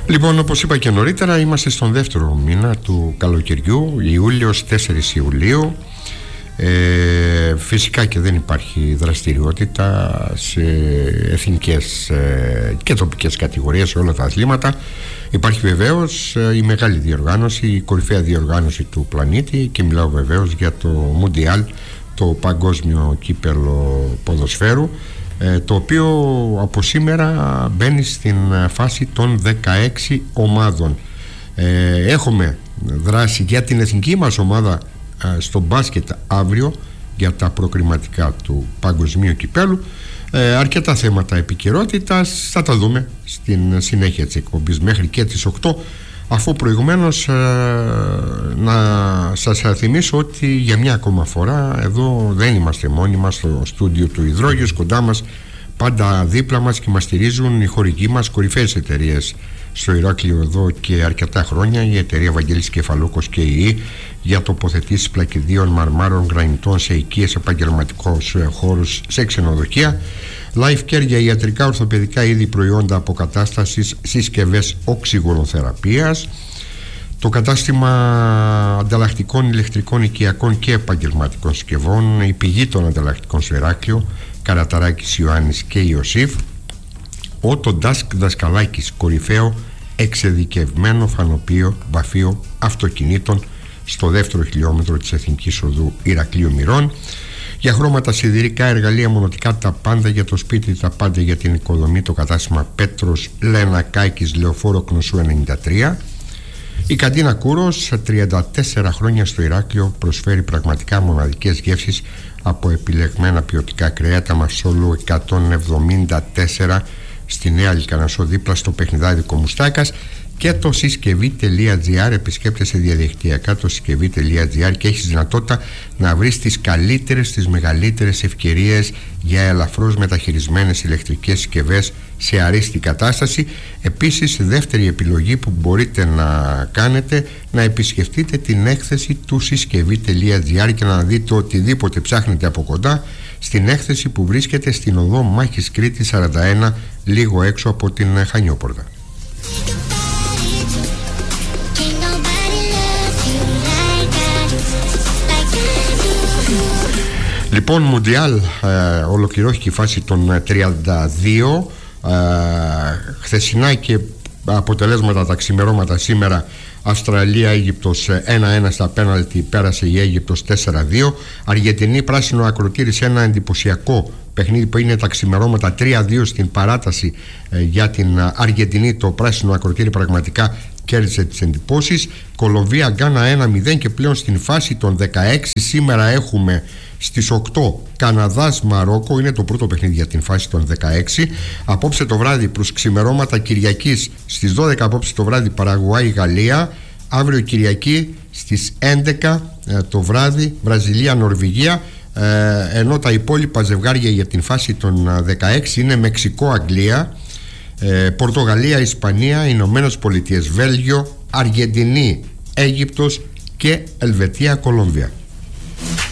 Λοιπόν, όπως είπα και νωρίτερα, είμαστε στον δεύτερο μήνα του καλοκαιριού, Ιούλιος, 4 Ιουλίου. Φυσικά και δεν υπάρχει δραστηριότητα σε εθνικές και τοπικές κατηγορίες σε όλα τα αθλήματα. Υπάρχει βεβαίως η μεγάλη διοργάνωση, η κορυφαία διοργάνωση του πλανήτη, και μιλάω βεβαίως για το Μουντιάλ, το παγκόσμιο κύπελλο ποδοσφαίρου, το οποίο από σήμερα μπαίνει στην φάση των 16 ομάδων. Έχουμε δράση για την εθνική μας ομάδα στο μπάσκετ αύριο για τα προκριματικά του παγκοσμίου κυπέλου. Αρκετά θέματα επικαιρότητας θα τα δούμε στην συνέχεια της εκπομπής μέχρι και τις 8, αφού προηγουμένως να σας θυμίσω ότι για μια ακόμα φορά εδώ δεν είμαστε μόνοι μας στο στούντιο του Υδρόγειος. Κοντά μας, πάντα δίπλα μας, και μας στηρίζουν οι χορηγοί μας, κορυφαίες εταιρείες στο Ηράκλειο εδώ και αρκετά χρόνια, η εταιρεία Βαγγέλης Κεφαλούκος και η για τοποθετήσεις πλακιδίων, μαρμάρων, γρανιτών σε οικίες, επαγγελματικούς χώρους, σε ξενοδοχεία. Life Care για ιατρικά ορθοπαιδικά είδη, προϊόντα αποκατάστασης, συσκευές οξυγονοθεραπείας. Το κατάστημα ανταλλακτικών ηλεκτρικών, οικιακών και επαγγελματικών συσκευών, η πηγή των ανταλλακτικών στο Ηράκλειο, Καραταράκης Ιωάννης και Ιωσήφ. Autodesk Δασκαλάκης, κορυφαίο εξειδικευμένο φανοπείο βαφείο αυτοκινήτων στο δεύτερο χιλιόμετρο της Εθνικής Οδού Ηρακλείου Μυρών. Για χρώματα, σιδηρικά, εργαλεία, μονοτικά, τα πάντα για το σπίτι, τα πάντα για την οικοδομή, το κατάστημα Πέτρος Λενακάκης, Λεωφόρο Κνωσού 93. Η Καντίνα Κούρος, 34 χρόνια στο Ηράκλειο, προσφέρει πραγματικά μοναδικές γεύσεις από επιλεγμένα ποιοτικά κρέατα. Μασόλου 174 στη Νέα Λυκανασσό, δίπλα στο παιχνιδάδικο Μουστάκας. Και το συσκευή.gr, επισκέπτεσαι διαδικτυακά το συσκευή.gr και έχεις δυνατότητα να βρεις τις καλύτερες, τις μεγαλύτερες ευκαιρίες για ελαφρώς μεταχειρισμένες ηλεκτρικές συσκευές σε αρίστη κατάσταση. Επίσης, δεύτερη επιλογή που μπορείτε να κάνετε, να επισκεφτείτε την έκθεση του συσκευή.gr και να δείτε οτιδήποτε ψάχνετε από κοντά στην έκθεση που βρίσκεται στην οδό Μάχης Κρήτη 41, λίγο έξω από την Χανιόπορτα. Λοιπόν, Μουντιάλ, ολοκληρώθηκε η φάση των 32. Χθεσινά και αποτελέσματα τα ξημερώματα σήμερα: Αυστραλία-Αίγυπτος 1-1 στα πέναλτι, πέρασε η Αίγυπτος 4-2. Αργεντινή πράσινο ακροτήρι σε ένα εντυπωσιακό παιχνίδι που είναι τα ξημερώματα 3-2 στην παράταση για την Αργεντινή. Το πράσινο ακροτήρι πραγματικά κέρδισε τις εντυπώσεις. Κολομβία Γκάνα 1-0 και πλέον στην φάση των 16. Σήμερα έχουμε στις 8 Καναδάς Μαρόκο, είναι το πρώτο παιχνίδι για την φάση των 16. Απόψε το βράδυ προς ξημερώματα Κυριακής στις 12 απόψε το βράδυ Παραγουάη Γαλλία. Αύριο Κυριακή στις 11 το βράδυ Βραζιλία Νορβηγία. Ενώ τα υπόλοιπα ζευγάρια για την φάση των 16 είναι Μεξικό Αγγλία, Πορτογαλία Ισπανία, Ηνωμένες Πολιτείες Βέλγιο, Αργεντινή Αίγυπτος και Ελβετία Κολομβία.